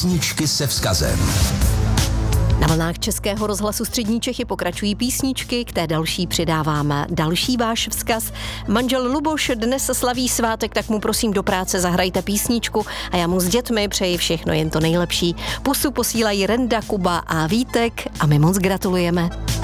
Písničky se vzkazem. Na vlnách Českého rozhlasu Střední Čechy pokračují písničky, k té další přidáváme další váš vzkaz. Manžel Luboš dnes slaví svátek, tak mu prosím do práce zahrajte písničku a já mu s dětmi přeji všechno jen to nejlepší. Pusu posílají Renda, Kuba a Vítek a my moc gratulujeme.